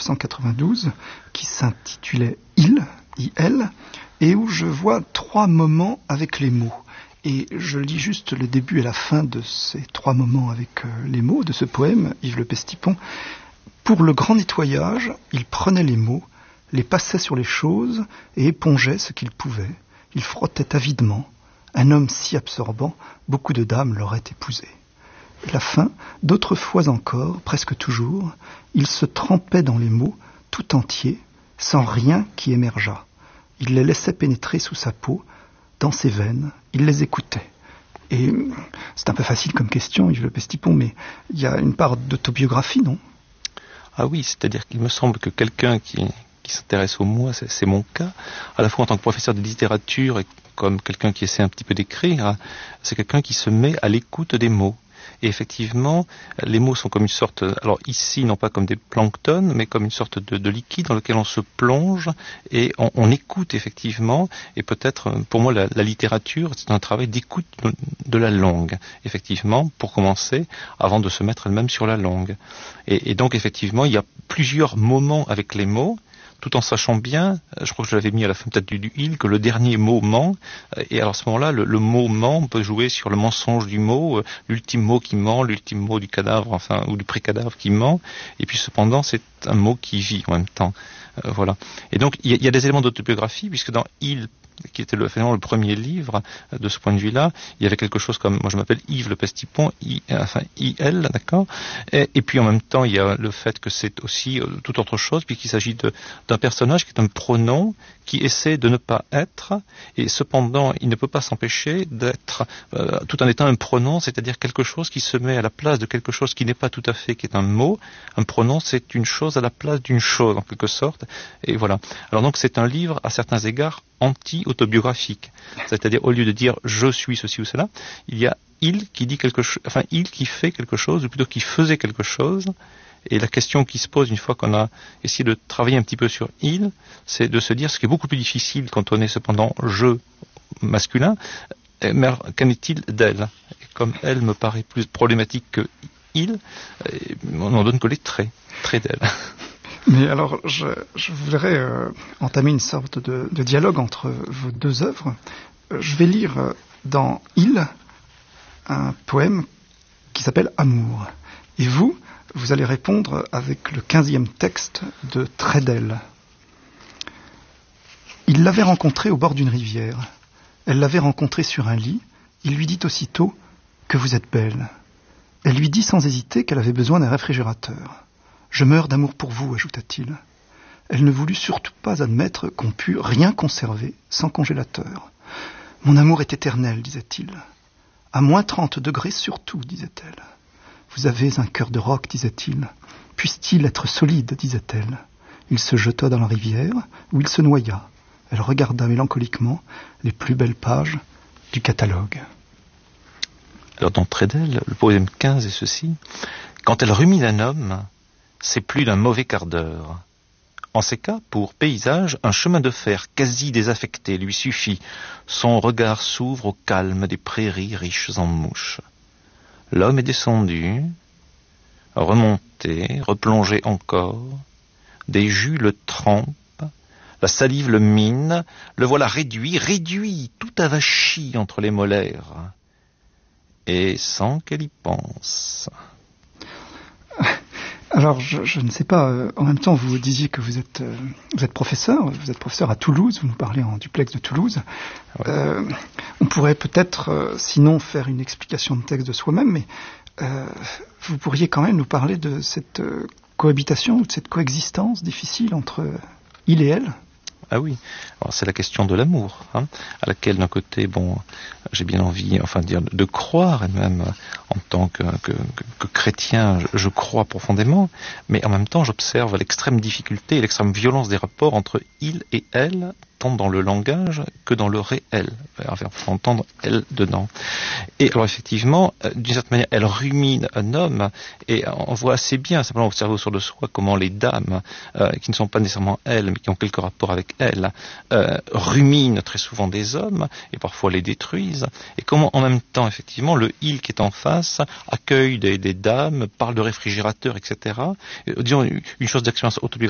1992 qui s'intitulait Il, I-L, et où je vois 3 moments avec les mots. Et je lis juste le début et la fin de ces 3 moments avec les mots de ce poème, Yves Le Pestipon. Pour le grand nettoyage, il prenait les mots, les passait sur les choses et épongeait ce qu'il pouvait. Il frottait avidement. Un homme si absorbant, beaucoup de dames l'auraient épousé. Et la fin, d'autres fois encore, presque toujours, il se trempait dans les mots, tout entier, sans rien qui émergeât. Il les laissait pénétrer sous sa peau, dans ses veines, il les écoutait. Et c'est un peu facile comme question, Yves Le Pestipon, mais il y a une part d'autobiographie, non ? Ah oui, c'est-à-dire qu'il me semble que quelqu'un qui s'intéresse au moi, c'est mon cas, à la fois en tant que professeur de littérature et comme quelqu'un qui essaie un petit peu d'écrire, c'est quelqu'un qui se met à l'écoute des mots. Et effectivement, les mots sont comme une sorte, alors ici, non pas comme des planctons, mais comme une sorte de liquide dans lequel on se plonge et on écoute effectivement. Et peut-être, pour moi, la littérature, c'est un travail d'écoute de la langue, effectivement, pour commencer, avant de se mettre elle-même sur la langue. Et donc, effectivement, il y a plusieurs moments avec les mots, tout en sachant bien, je crois que je l'avais mis à la fin peut-être du il, que le dernier mot ment, et alors à ce moment-là, le mot ment, on peut jouer sur le mensonge du mot, l'ultime mot qui ment, l'ultime mot du cadavre, enfin, ou du pré-cadavre qui ment, et puis cependant, c'est un mot qui vit en même temps. Voilà. Et donc, il y a des éléments d'autobiographie, puisque dans Il, qui était finalement le premier livre, de ce point de vue-là, il y avait quelque chose comme, moi je m'appelle Yves Le Pestipon, I-L, d'accord, et puis en même temps, il y a le fait que c'est aussi toute autre chose, puisqu'il s'agit d'un personnage qui est un pronom, qui essaie de ne pas être, et cependant, il ne peut pas s'empêcher d'être, tout en étant un pronom, c'est-à-dire quelque chose qui se met à la place de quelque chose qui n'est pas tout à fait, qui est un mot. Un pronom, c'est une chose à la place d'une chose, en quelque sorte, et voilà. Alors donc, c'est un livre, à certains égards, anti-autobiographique. C'est-à-dire, au lieu de dire « je suis ceci ou cela », il y a « il » qui dit quelque chose, enfin, il qui fait quelque chose, ou plutôt qui faisait quelque chose. Et la question qui se pose une fois qu'on a essayé de travailler un petit peu sur « il », c'est de se dire, ce qui est beaucoup plus difficile quand on est cependant « je » masculin, mais qu'en est-il d'elle ? Et comme elle me paraît plus problématique que « il », on n'en donne que les traits d'elle. Mais alors, je voudrais entamer une sorte de dialogue entre vos 2 œuvres. Je vais lire dans Il un poème qui s'appelle Amour. Et vous allez répondre avec le 15e texte de Trédel. Il l'avait rencontrée au bord d'une rivière. Elle l'avait rencontrée sur un lit. Il lui dit aussitôt que vous êtes belle. Elle lui dit sans hésiter qu'elle avait besoin d'un réfrigérateur. Je meurs d'amour pour vous, ajouta-t-il. Elle ne voulut surtout pas admettre qu'on pût rien conserver sans congélateur. Mon amour est éternel, disait-il. À moins 30 degrés surtout, disait-elle. Vous avez un cœur de roc, disait-il. Puisse-t-il être solide, disait-elle. Il se jeta dans la rivière, où il se noya. Elle regarda mélancoliquement les plus belles pages du catalogue. Alors dans Trédel, le poème 15 est ceci. Quand elle rumine un homme, c'est plus d'un mauvais quart d'heure. En ces cas, pour paysage, un chemin de fer quasi désaffecté lui suffit. Son regard s'ouvre au calme des prairies riches en mouches. L'homme est descendu, remonté, replongé encore. Des jus le trempent, la salive le mine, le voilà réduit, tout avachi entre les molaires. Et sans qu'elle y pense. Alors, je ne sais pas, en même temps, vous disiez que vous êtes professeur à Toulouse, vous nous parlez en duplex de Toulouse. Ouais. On pourrait peut-être, sinon, faire une explication de texte de soi-même, mais vous pourriez quand même nous parler de cette cohabitation ou de cette coexistence difficile entre il et elle. Ah oui, alors c'est la question de l'amour, à laquelle d'un côté, j'ai bien envie, de croire, et même en tant que chrétien, je crois profondément, mais en même temps, j'observe l'extrême difficulté et l'extrême violence des rapports entre il et elle, tant dans le langage que dans le réel. Enfin, faut entendre elle dedans. Et alors effectivement, d'une certaine manière, elle rumine un homme, et on voit assez bien, simplement observer autour de soi, comment les dames, qui ne sont pas nécessairement elles, mais qui ont quelques rapports avec elles, ruminent très souvent des hommes, et parfois les détruisent, et comment en même temps, effectivement, le il qui est en face accueille des dames, parle de réfrigérateur, etc. Disons, une chose d'expérience autobiographique